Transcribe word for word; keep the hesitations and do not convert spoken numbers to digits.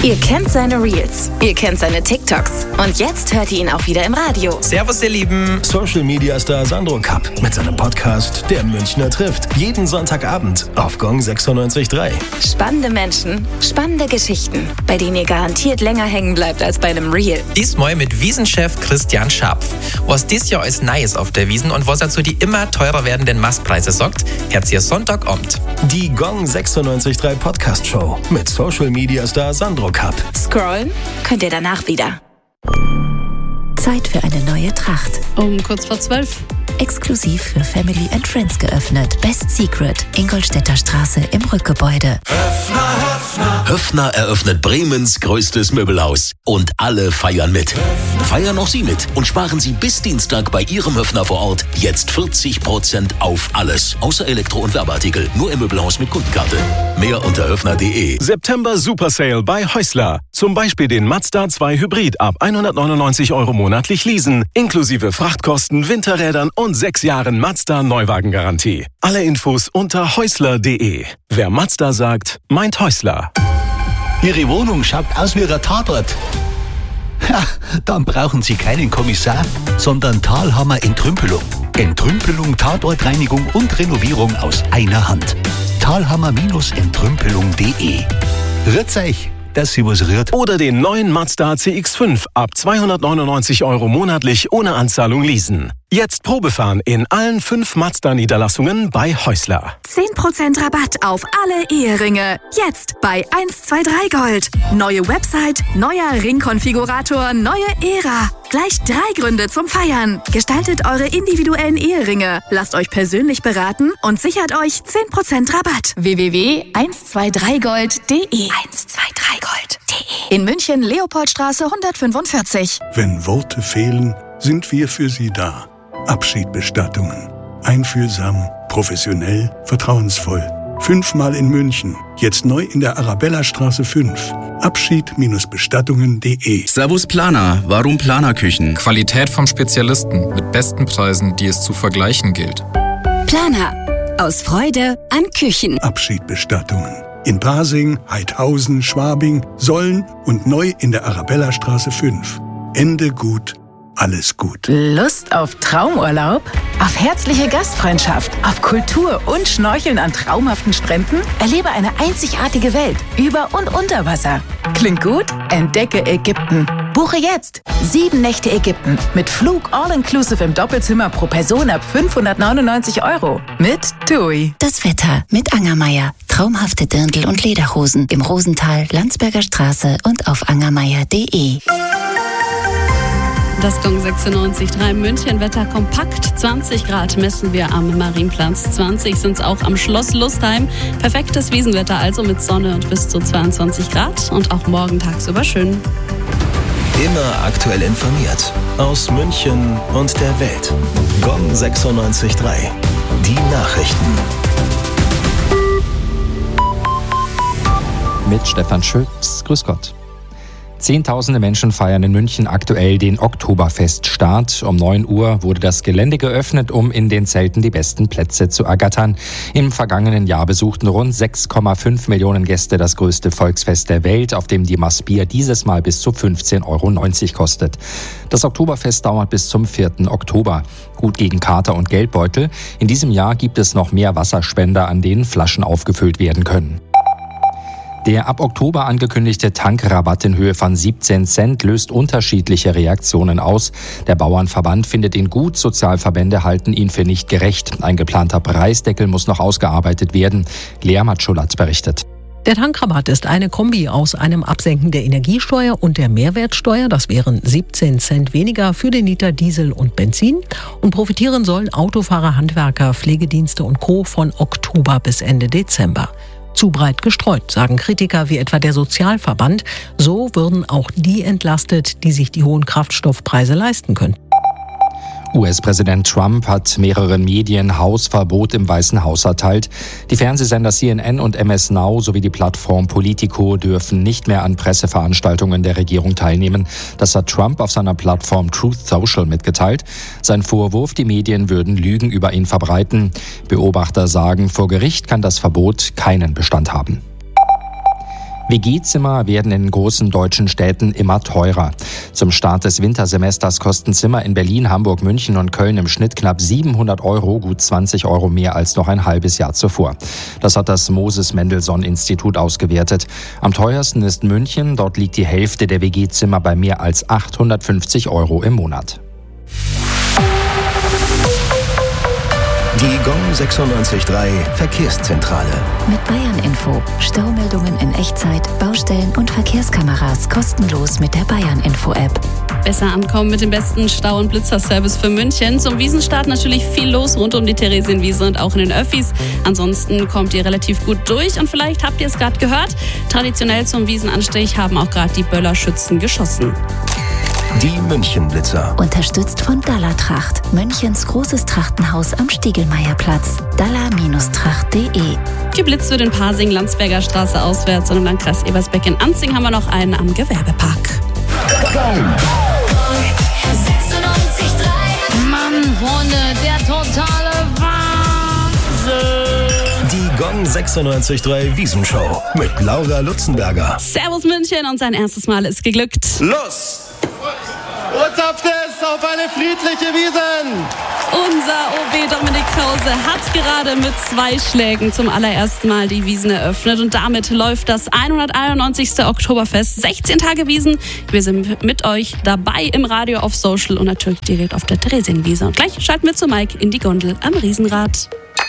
Ihr kennt seine Reels, ihr kennt seine TikToks und jetzt hört ihr ihn auch wieder im Radio. Servus ihr Lieben. Social Media Star Sandro Kapp mit seinem Podcast Der Münchner trifft. Jeden Sonntagabend auf Gong sechsundneunzig Komma drei. Spannende Menschen, spannende Geschichten, bei denen ihr garantiert länger hängen bleibt als bei einem Reel. Diesmal mit Wiesenchef Christian Scharpf. Was dieses Jahr als Neues auf der Wiesn und was dazu die immer teurer werdenden Mastpreise sagt, hört ihr Sonntagabend. Die Gong sechsundneunzig Komma drei Podcast Show mit Social Media Star Sandro Kapp. Scrollen könnt ihr danach wieder. Zeit für eine neue Tracht. Um kurz vor zwölf. Exklusiv für Family and Friends geöffnet. Best Secret, Ingolstädter Straße im Rückgebäude. Höffner, Höffner. Höffner eröffnet Bremens größtes Möbelhaus. Und alle feiern mit. Höffner. Feiern auch Sie mit und sparen Sie bis Dienstag bei Ihrem Höffner vor Ort jetzt vierzig Prozent auf alles. Außer Elektro- und Werbeartikel. Nur im Möbelhaus mit Kundenkarte. Mehr unter höffner punkt de. September Super Sale bei Häusler. Zum Beispiel den Mazda zwei Hybrid ab hundertneunundneunzig Euro monatlich leasen. Inklusive Frachtkosten, Winterrädern und sechs Jahren Mazda Neuwagengarantie. Alle Infos unter häusler punkt de. Wer Mazda sagt, meint Häusler. Ihre Wohnung schaut aus wie ein Tatort. Ja, dann brauchen Sie keinen Kommissar, sondern Thalhammer Entrümpelung. Entrümpelung, Tatortreinigung und Renovierung aus einer Hand. Thalhammer Entrümpelung punkt de. Rührt's euch, dass Sie was rührt. Oder den neuen Mazda C X fünf ab zweihundertneunundneunzig Euro monatlich ohne Anzahlung leasen. Jetzt Probefahren in allen fünf Mazda-Niederlassungen bei Häusler. zehn Prozent Rabatt auf alle Eheringe. Jetzt bei eins zwei drei Gold. Neue Website, neuer Ringkonfigurator, neue Ära. Gleich drei Gründe zum Feiern. Gestaltet eure individuellen Eheringe. Lasst euch persönlich beraten und sichert euch zehn Prozent Rabatt. w w w punkt eins zwei drei gold punkt de eins zwei drei gold punkt de. In München, Leopoldstraße hundertfünfundvierzig. Wenn Worte fehlen, sind wir für Sie da. Abschiedbestattungen. Einfühlsam, professionell, vertrauensvoll. Fünfmal in München. Jetzt neu in der Arabellastraße fünf. Abschied-Bestattungen punkt de. Servus Planer. Warum Planerküchen? Qualität vom Spezialisten mit besten Preisen, die es zu vergleichen gilt. Planer. Aus Freude an Küchen. Abschiedbestattungen. In Pasing, Heidhausen, Schwabing, Solln und neu in der Arabellastraße fünf. Ende gut. Alles gut. Lust auf Traumurlaub? Auf herzliche Gastfreundschaft? Auf Kultur und Schnorcheln an traumhaften Stränden? Erlebe eine einzigartige Welt über und unter Wasser. Klingt gut? Entdecke Ägypten. Buche jetzt sieben Nächte Ägypten mit Flug all-inclusive im Doppelzimmer pro Person ab fünfhundertneunundneunzig Euro mit TUI. Das Wetter mit Angermeier. Traumhafte Dirndl und Lederhosen im Rosental, Landsberger Straße und auf angermeier punkt de. Das Gong sechsundneunzig Komma drei München, Wetter kompakt, zwanzig Grad messen wir am Marienplatz, zwanzig sind es auch am Schloss Lustheim. Perfektes Wiesenwetter also mit Sonne und bis zu zweiundzwanzig Grad und auch morgen tagsüber schön. Immer aktuell informiert aus München und der Welt. Gong sechsundneunzig Komma drei. Die Nachrichten. Mit Stefan Schütz. Grüß Gott. Zehntausende Menschen feiern in München aktuell den Oktoberfeststart. Um neun Uhr wurde das Gelände geöffnet, um in den Zelten die besten Plätze zu ergattern. Im vergangenen Jahr besuchten rund sechs Komma fünf Millionen Gäste das größte Volksfest der Welt, auf dem die Maßbier dieses Mal bis zu fünfzehn Euro neunzig kostet. Das Oktoberfest dauert bis zum vierten Oktober. Gut gegen Kater und Geldbeutel. In diesem Jahr gibt es noch mehr Wasserspender, an denen Flaschen aufgefüllt werden können. Der ab Oktober angekündigte Tankrabatt in Höhe von siebzehn Cent löst unterschiedliche Reaktionen aus. Der Bauernverband findet ihn gut, Sozialverbände halten ihn für nicht gerecht. Ein geplanter Preisdeckel muss noch ausgearbeitet werden. Lea Matschulat berichtet. Der Tankrabatt ist eine Kombi aus einem Absenken der Energiesteuer und der Mehrwertsteuer. Das wären siebzehn Cent weniger für den Liter Diesel und Benzin. Und profitieren sollen Autofahrer, Handwerker, Pflegedienste und Co. von Oktober bis Ende Dezember. Zu breit gestreut, sagen Kritiker wie etwa der Sozialverband. So würden auch die entlastet, die sich die hohen Kraftstoffpreise leisten können. U S-Präsident Trump hat mehreren Medien Hausverbot im Weißen Haus erteilt. Die Fernsehsender C N N und M S Now sowie die Plattform Politico dürfen nicht mehr an Presseveranstaltungen der Regierung teilnehmen. Das hat Trump auf seiner Plattform Truth Social mitgeteilt. Sein Vorwurf, die Medien würden Lügen über ihn verbreiten. Beobachter sagen, vor Gericht kann das Verbot keinen Bestand haben. W G-Zimmer werden in großen deutschen Städten immer teurer. Zum Start des Wintersemesters kosten Zimmer in Berlin, Hamburg, München und Köln im Schnitt knapp siebenhundert Euro, gut zwanzig Euro mehr als noch ein halbes Jahr zuvor. Das hat das Moses-Mendelssohn-Institut ausgewertet. Am teuersten ist München, dort liegt die Hälfte der W G-Zimmer bei mehr als achthundertfünfzig Euro im Monat. Die Gong sechsundneunzig Komma drei Verkehrszentrale. Mit Bayern Info. Staumeldungen in Echtzeit, Baustellen und Verkehrskameras kostenlos mit der Bayern Info App. Besser ankommen mit dem besten Stau- und Blitzerservice für München. Zum Wiesenstart natürlich viel los rund um die Theresienwiese und auch in den Öffis. Ansonsten kommt ihr relativ gut durch und vielleicht habt ihr es gerade gehört. Traditionell zum Wiesenanstich haben auch gerade die Böllerschützen geschossen. Die Münchenblitzer. Unterstützt von Dalla-Tracht, Münchens großes Trachtenhaus am Stiegelmeierplatz. dalla Tracht punkt de. Geblitzt wird in Pasing, Landsberger Straße auswärts und im Landkreis Ebersberg in Anzing haben wir noch einen am Gewerbepark. Mann, Freunde, der totale Wahnsinn! Die Gong sechsundneunzig Komma drei Wiesenshow mit Laura Lutzenberger. Servus München und sein erstes Mal ist geglückt. Los! Und auf das, auf eine friedliche Wiesn! Unser O B Dominik Krause hat gerade mit zwei Schlägen zum allerersten Mal die Wiesn eröffnet und damit läuft das hunderteinundneunzigste Oktoberfest. sechzehn Tage Wiesn. Wir sind mit euch dabei im Radio, auf Social und natürlich direkt auf der Theresienwiese. Und gleich schalten wir zu Mike in die Gondel am Riesenrad.